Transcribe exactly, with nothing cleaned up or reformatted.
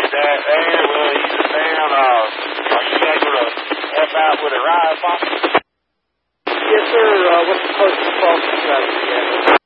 that there. Will you sit down? Uh, are you able to help out with a ride, Bob? Yes, sir. Uh, what's the closest crossing strategy?